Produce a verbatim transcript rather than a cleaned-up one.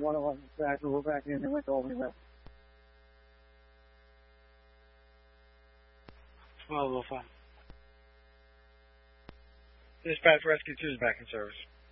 one of them back, we were back in, they went over there. twelve oh five. Dispatch Rescue two is back in service.